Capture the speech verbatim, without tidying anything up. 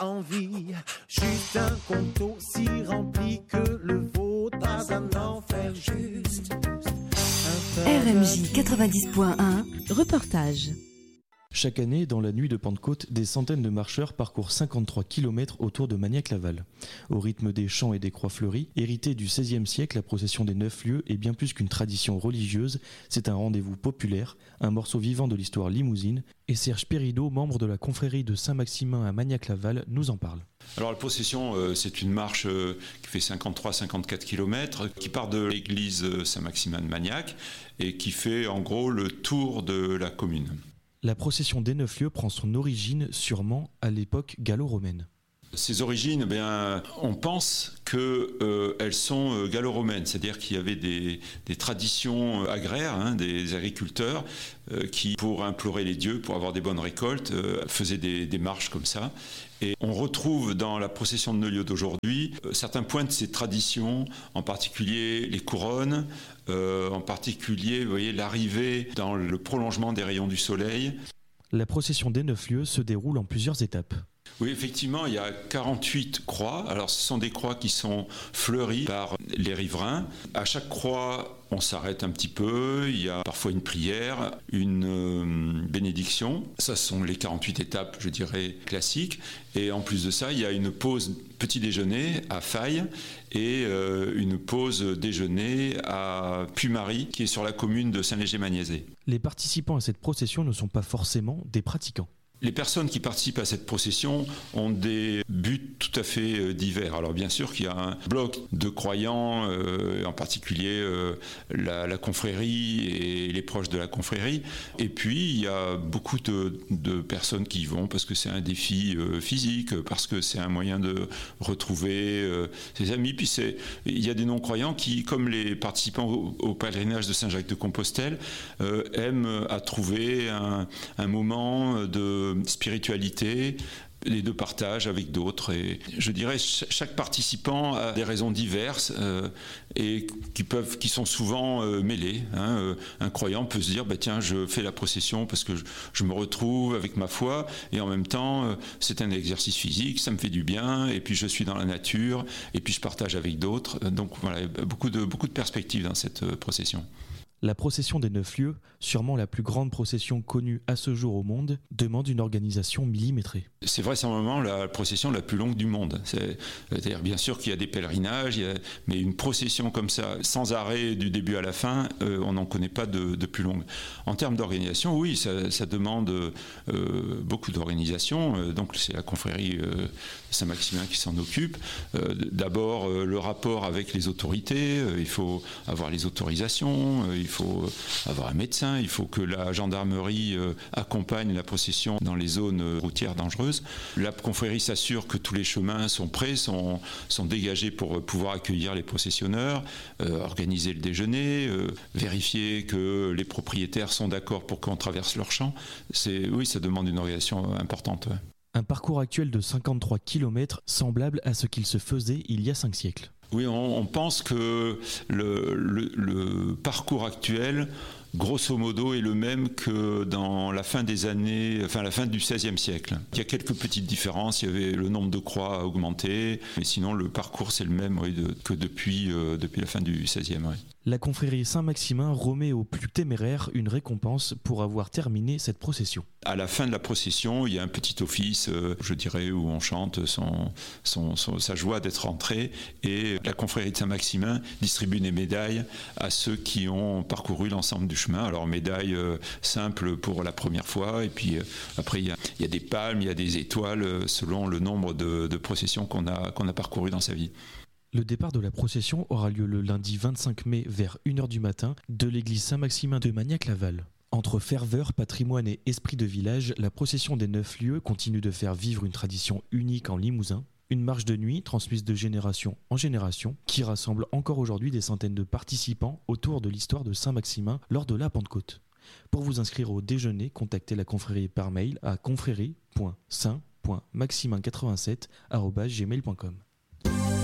envie, juste un compte aussi rempli que le vôtre, pas un enfer juste. R M J quatre-vingt-dix point un, reportage. Chaque année, dans la nuit de Pentecôte, des centaines de marcheurs parcourent cinquante-trois kilomètres autour de Magnac-Laval. Au rythme des chants et des croix fleuries, héritée du seizième siècle, la procession des neuf lieues est bien plus qu'une tradition religieuse, c'est un rendez-vous populaire, un morceau vivant de l'histoire limousine, et Serge Pérideau, membre de la confrérie de Saint-Maximin à Magnac-Laval, nous en parle. Alors la procession, euh, c'est une marche euh, qui fait cinquante-trois à cinquante-quatre kilomètres, qui part de l'église Saint-Maximin de Magnac et qui fait en gros le tour de la commune. La procession des neuf lieues prend son origine sûrement à l'époque gallo-romaine. Ces origines, eh bien, on pense qu'elles euh, sont euh, gallo-romaines, c'est-à-dire qu'il y avait des, des traditions agraires, hein, des agriculteurs euh, qui, pour implorer les dieux, pour avoir des bonnes récoltes, euh, faisaient des, des marches comme ça. Et on retrouve dans la procession de neuf lieues d'aujourd'hui euh, certains points de ces traditions, en particulier les couronnes, euh, en particulier, vous voyez, l'arrivée dans le prolongement des rayons du soleil. La procession des neuf lieues se déroule en plusieurs étapes. Oui, effectivement, il y a quarante-huit croix. Alors, ce sont des croix qui sont fleuries par les riverains. À chaque croix, on s'arrête un petit peu. Il y a parfois une prière, une euh, bénédiction. Ça, ce sont les quarante-huit étapes, je dirais, classiques. Et en plus de ça, il y a une pause petit déjeuner à Faille et euh, une pause déjeuner à Puy-Marie, qui est sur la commune de Saint-Léger-Magnézé. Les participants à cette procession ne sont pas forcément des pratiquants. Les personnes qui participent à cette procession ont des buts tout à fait divers. Alors bien sûr qu'il y a un bloc de croyants, euh, en particulier euh, la, la confrérie et les proches de la confrérie. Et puis il y a beaucoup de, de personnes qui y vont parce que c'est un défi euh, physique, parce que c'est un moyen de retrouver euh, ses amis. Puis c'est, il y a des non-croyants qui, comme les participants au, au pèlerinage de Saint-Jacques-de-Compostelle, euh, aiment à trouver un, un moment de spiritualité et de partage avec d'autres. Et je dirais chaque participant a des raisons diverses euh, et qui peuvent, qui sont souvent euh, mêlées. Hein. Euh, un croyant peut se dire bah, tiens, je fais la procession parce que je, je me retrouve avec ma foi et en même temps euh, c'est un exercice physique, ça me fait du bien et puis je suis dans la nature et puis je partage avec d'autres. Donc voilà, beaucoup de, beaucoup de perspectives dans cette euh, procession. La procession des neuf lieues, sûrement la plus grande procession connue à ce jour au monde, demande une organisation millimétrée. C'est vraisemblablement la procession la plus longue du monde. C'est, c'est-à-dire bien sûr qu'il y a des pèlerinages, il y a, mais une procession comme ça, sans arrêt du début à la fin, euh, on n'en connaît pas de, de plus longue. En termes d'organisation, oui, ça, ça demande euh, beaucoup d'organisation. Euh, donc c'est la confrérie euh, Saint-Maximin qui s'en occupe. Euh, d'abord, euh, le rapport avec les autorités, euh, il faut avoir les autorisations, euh, il faut avoir un médecin, il faut que la gendarmerie euh, accompagne la procession dans les zones routières dangereuses. La confrérie s'assure que tous les chemins sont prêts, sont, sont dégagés pour pouvoir accueillir les processionneurs, euh, organiser le déjeuner, euh, vérifier que les propriétaires sont d'accord pour qu'on traverse leur champ. C'est, oui, ça demande une organisation importante. Ouais. Un parcours actuel de cinquante-trois kilomètres semblable à ce qu'il se faisait il y a cinq siècles. Oui, on, on pense que le, le, le parcours actuel, grosso modo, est le même que dans la fin des années, enfin la fin du seizième siècle. Il y a quelques petites différences, il y avait le nombre de croix a augmenté, mais sinon le parcours c'est le même oui, de, que depuis, euh, depuis la fin du seizième. Oui. La confrérie Saint-Maximin remet aux plus téméraires une récompense pour avoir terminé cette procession. À la fin de la procession, il y a un petit office, euh, je dirais, où on chante son, son, son, sa joie d'être rentré, et la confrérie de Saint-Maximin distribue des médailles à ceux qui ont parcouru l'ensemble du chemin. Alors médailles euh, simples pour la première fois, et puis euh, après il y, a, il y a des palmes, il y a des étoiles euh, selon le nombre de, de processions qu'on a, qu'on a parcourues dans sa vie. Le départ de la procession aura lieu le lundi vingt-cinq mai vers une heure du matin de l'église Saint-Maximin de Magnac-Laval. Entre ferveur, patrimoine et esprit de village, la procession des neuf lieues continue de faire vivre une tradition unique en Limousin. Une marche de nuit transmise de génération en génération qui rassemble encore aujourd'hui des centaines de participants autour de l'histoire de Saint-Maximin lors de la Pentecôte. Pour vous inscrire au déjeuner, contactez la confrérie par mail à confrérie point saint point maximin quatre-vingt-sept arobase gmail point com.